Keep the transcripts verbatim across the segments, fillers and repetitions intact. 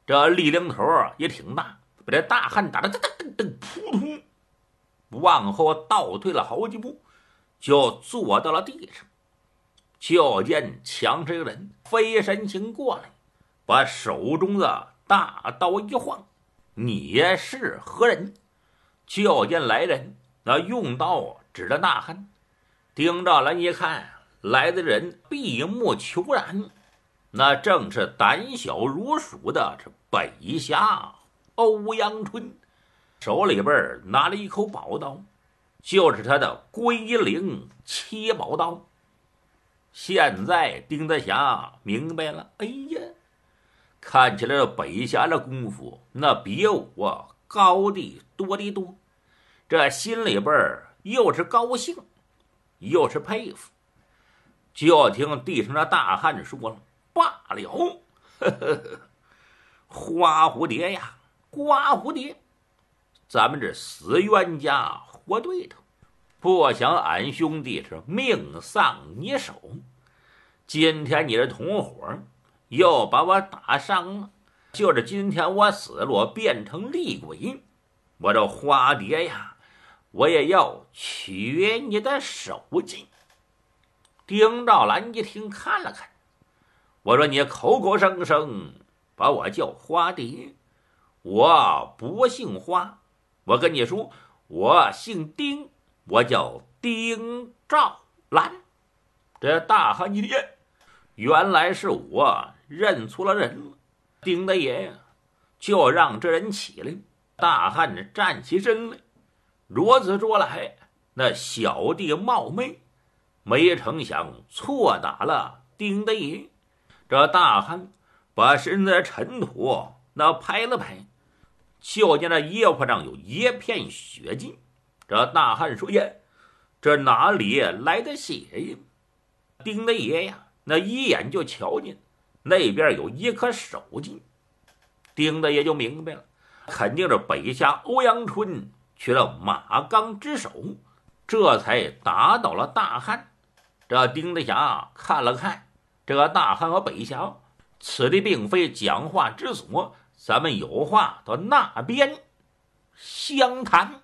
这立领头也挺大，把这大汉打得噔噔噔噔，扑通，往后倒退了好几步，就坐到了地上。就见强这个人飞身行过来，把手中的大刀一晃：“你是何人？”就见来人那用刀指着大汉。丁兆兰一看，来的人闭目虬髯，那正是胆小如鼠的这北侠欧阳春，手里边拿了一口宝刀，就是他的龟灵七宝刀。现在丁德霞明白了，哎呀，看起来这北侠的功夫那比我高的多的多，这心里边又是高兴又是佩服。就听地上的大汉说了：“罢了，呵呵呵，花蝴蝶呀，瓜蝴蝶，咱们这死冤家活对头，不想俺兄弟是命丧你手。今天你的同伙又把我打伤了，就是今天我死了变成厉鬼，我这花蝶呀，我也要取你的首级。”丁兆兰一听，看了看，我说：“你口口声声把我叫花蝶，我不姓花，我跟你说，我姓丁，我叫丁兆兰。”这大汉一听，原来是我认错了人了。丁大爷就让这人起来。大汉站起身来，骡子捉来，那小弟冒昧，没成想错打了丁大爷。这大汉把身子的尘土那拍了拍，就见那衣服上有一片血迹。这大汉说：“呀，这哪里来的血呀？”丁大爷呀，那一眼就瞧见那边有一颗手巾。丁大爷就明白了，肯定是北侠欧阳春取了马刚之手，这才打倒了大汉。这丁大侠看了看这个大汉和北侠，此地并非讲话之所，咱们有话到那边相谈。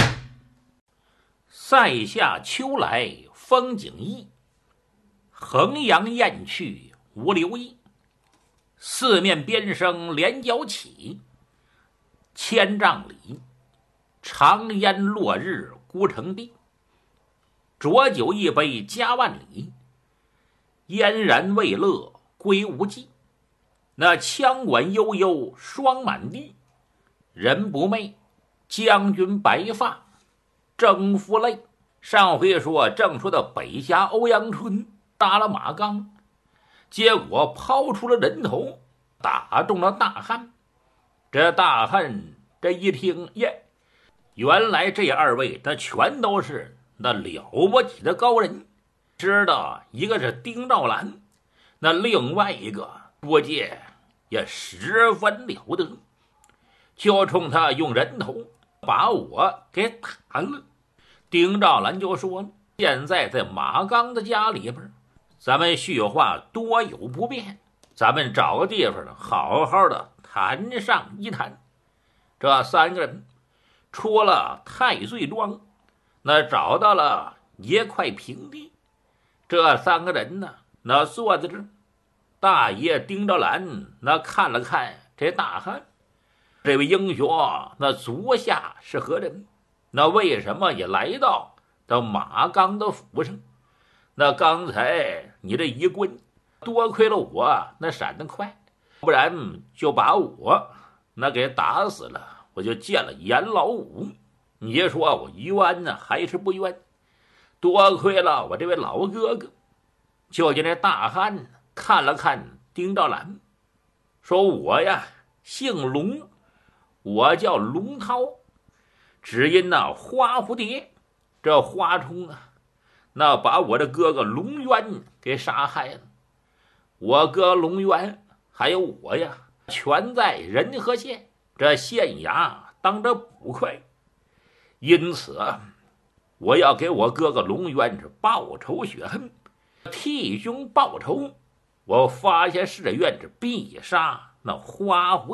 塞下秋来风景异，衡阳雁去无留意。四面边声连角起，千丈里长烟落日孤城闭。浊酒一杯家万里，嫣然未勒归无计。那枪管悠悠霜满地，人不寐，将军白发征夫泪。上回说正说的北侠欧阳春打了马刚，结果抛出了人头，打中了大汉。这大汉这一听，耶，原来这二位那全都是那了不起的高人，知道一个是丁兆兰，那另外一个估计也十分了得，就冲他用人头把我给打了。丁兆兰就说了：“现在在马刚的家里边，咱们叙话多有不便，咱们找个地方好好的谈上一谈。”这三个人出了太岁庄，那找到了一块平地。这三个人呢，那坐在这儿。大爷丁兆兰那看了看这大汉，这位英雄那足下是何人？那为什么也来到到马刚的府上？那刚才你这一棍，多亏了我那闪得快，不然就把我那给打死了，我就见了阎老五。你说我冤呢还是不冤？多亏了我这位老哥哥。就见这大汉看了看丁兆兰，说：“我呀姓龙，我叫龙涛，只因那花蝴蝶这花虫啊，那把我的哥哥龙渊给杀害了。我哥龙渊还有我呀，全在仁和县这县衙当着捕快，因此我要给我哥哥龙渊是报仇雪恨，替兄报仇。我发下誓愿，是必杀那花蝴蝶。”